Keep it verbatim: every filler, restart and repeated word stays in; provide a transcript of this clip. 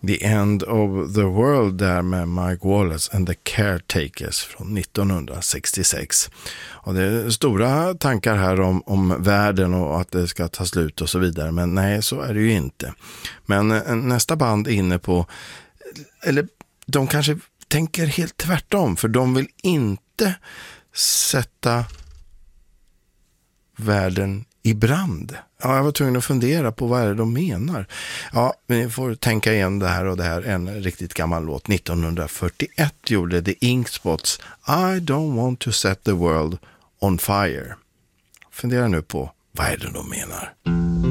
The End of the World där med Mike Wallace and the Caretakers från nittonhundrasextiosex. Och det är stora tankar här om, om världen och att det ska ta slut och så vidare, men nej, så är det ju inte. Men nästa band är inne på, eller de kanske tänker helt tvärtom, för de vill inte sätta världen i brand. Ja, jag var tvungen att fundera på vad är det de menar. Ja, vi får tänka igen det här, och det här är en riktigt gammal låt. nittonhundrafyrtioett gjorde The Inkspots I don't want to set the world on fire. Fundera nu på vad är det de menar.